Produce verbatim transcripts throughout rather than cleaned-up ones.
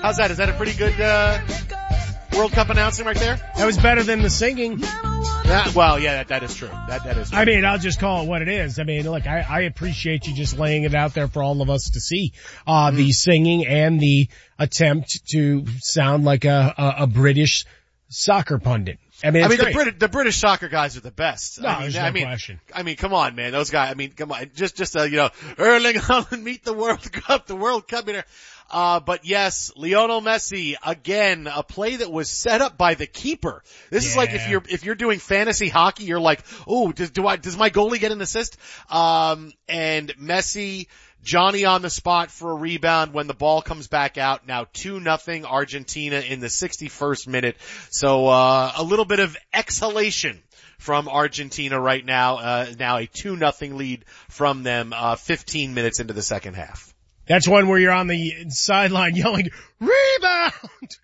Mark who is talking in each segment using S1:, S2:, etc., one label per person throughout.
S1: How's that? Is that a pretty good uh, World Cup announcing right there?
S2: That was better than the singing.
S1: That, well, yeah, that, that is true. That That is true.
S2: I mean, I'll just call it what it is. I mean, look, I, I appreciate you just laying it out there for all of us to see. Uh, mm. The singing and the attempt to sound like a, a, a British soccer pundit. I mean,
S1: I mean,
S2: great.
S1: the British, the British soccer guys are the best.
S2: No,
S1: I mean,
S2: there's no
S1: I mean,
S2: question.
S1: I mean, come on, man. Those guys, I mean, come on. Just, just, uh, you know, Erling Haaland meet the World Cup, the World Cup winner. Uh, but yes, Lionel Messi, again, a play that was set up by the keeper. This yeah. is like if you're, if you're doing fantasy hockey, you're like, oh, does, do I, does my goalie get an assist? Um, and Messi, Johnny on the spot for a rebound when the ball comes back out. Now two nothing Argentina in the sixty-first minute. So, uh, a little bit of exhalation from Argentina right now. Uh, now a two nothing lead from them, uh, fifteen minutes into the second half.
S2: That's one where you're on the sideline yelling, rebound!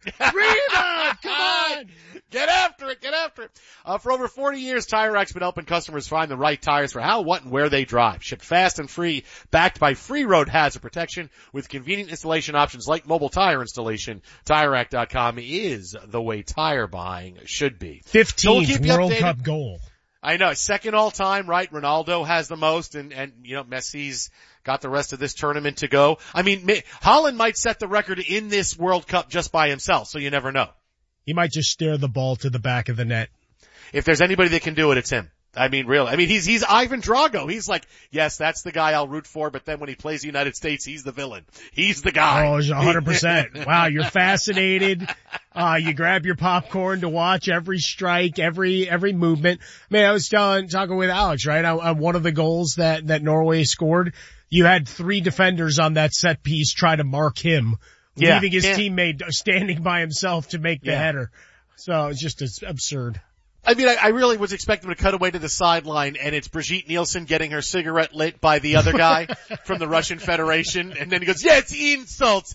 S2: Rebound! Come on!
S1: Get after it! Get after it! Uh, for over forty years, TireRack's been helping customers find the right tires for how, what, and where they drive. Shipped fast and free, backed by free road hazard protection with convenient installation options like mobile tire installation. Tire Rack dot com is the way tire buying should be.
S2: fifteenth World Cup goal.
S1: I know, second all time, right? Ronaldo has the most, and, and, you know, Messi's got the rest of this tournament to go. I mean, Haaland might set the record in this World Cup just by himself, so you never know.
S2: He might just steer the ball to the back of the net.
S1: If there's anybody that can do it, it's him. I mean, really. I mean, he's, he's Ivan Drago. He's like, yes, that's the guy I'll root for, but then when he plays the United States, he's the villain. He's the guy.
S2: Oh, one hundred percent. Wow, you're fascinated. Uh, you grab your popcorn to watch every strike, every, every movement. I mean, I was telling, talking with Alex, right? On, on one of the goals that, that Norway scored, you had three defenders on that set piece try to mark him,
S1: yeah,
S2: leaving his
S1: yeah.
S2: teammate standing by himself to make the
S1: yeah.
S2: header. So it's just it's absurd.
S1: I mean, I, I really was expecting him to cut away to the sideline, and it's Brigitte Nielsen getting her cigarette lit by the other guy from the Russian Federation, and then he goes, yeah, it's insults,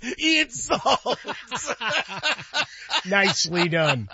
S1: insults.
S2: Nicely done.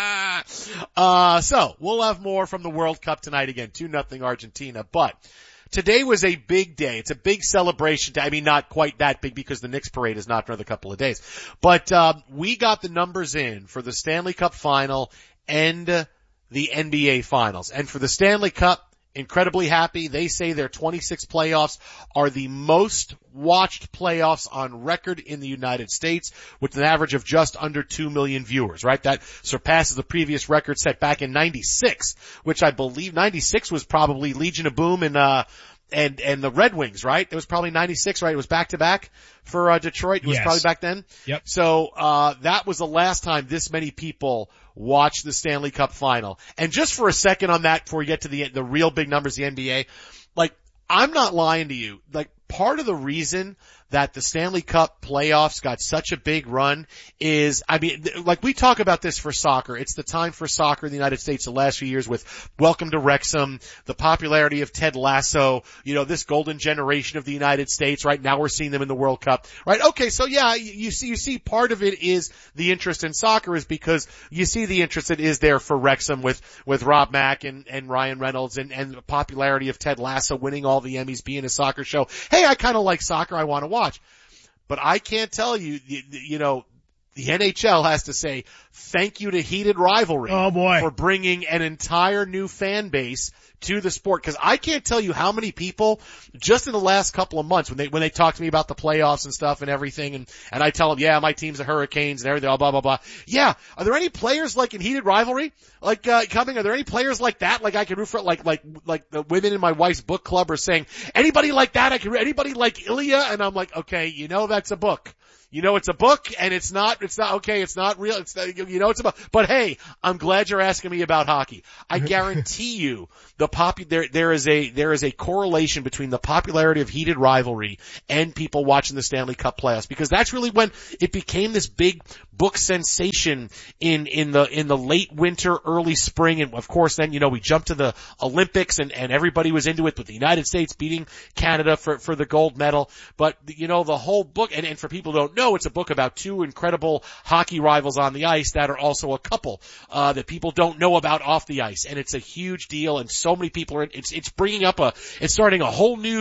S1: Uh, so, we'll have more from the World Cup tonight again, two nothing Argentina, but today was a big day. It's a big celebration. I mean, not quite that big because the Knicks parade is not for another couple of days. But, uh, we got the numbers in for the Stanley Cup final and the N B A finals. And for the Stanley Cup, incredibly happy. They say their twenty-six playoffs are the most watched playoffs on record in the United States with an average of just under two million viewers, right? That surpasses the previous record set back in ninety-six, which I believe ninety-six was probably Legion of Boom and, uh, and, and the Red Wings, right? It was probably ninety-six, right? It was back to back for, uh, Detroit. It was
S2: yes.
S1: probably back then.
S2: Yep.
S1: So, uh, that was the last time this many people watched the Stanley Cup final. And just for a second on that before we get to the, the real big numbers, the N B A, like, I'm not lying to you. Like, part of the reason that the Stanley Cup playoffs got such a big run is, I mean, like we talk about this for soccer. It's the time for soccer in the United States the last few years with Welcome to Wrexham, the popularity of Ted Lasso, you know, this golden generation of the United States. Right now we're seeing them in the World Cup, right? Okay. So yeah, you see, you see part of it is the interest in soccer is because you see the interest that is there for Wrexham with, with Rob Mack and, and Ryan Reynolds and, and the popularity of Ted Lasso winning all the Emmys, being a soccer show. Hey, I kind of like soccer. I want to watch. But I can't tell you, you, you know, the N H L has to say thank you to Heated Rivalry
S2: oh boy.
S1: for bringing an entire new fan base to the sport. Cause I can't tell you how many people just in the last couple of months when they, when they talk to me about the playoffs and stuff and everything and, and I tell them, yeah, my team's the Hurricanes and everything, blah, blah, blah. Yeah. Are there any players like in Heated Rivalry? Like, uh, coming, are there any players like that? Like I can root for, like, like, like the women in my wife's book club are saying, anybody like that? I can, anybody like Ilya? And I'm like, okay, you know, that's a book. You know, it's a book and it's not, it's not, okay, it's not real, it's not, you know, it's about, but hey, I'm glad you're asking me about hockey. I guarantee you the pop, there, there is a, there is a correlation between the popularity of Heated Rivalry and people watching the Stanley Cup playoffs because that's really when it became this big book sensation in, in the, in the late winter, early spring. And of course then, you know, we jumped to the Olympics and, and everybody was into it with the United States beating Canada for, for the gold medal. But, you know, the whole book, and, and for people who don't know, it's a book about two incredible hockey rivals on the ice that are also a couple, uh, that people don't know about off the ice. And it's a huge deal and so many people are, it's, it's bringing up a, it's starting a whole new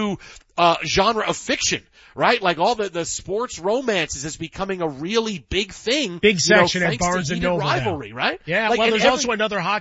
S1: uh, genre of fiction, right? Like all the, the sports romances is becoming a really big thing.
S2: Big section
S1: you know,
S2: at Barnes and Noble
S1: rivalry, right?
S2: Yeah,
S1: like,
S2: well, there's
S1: every,
S2: also another hockey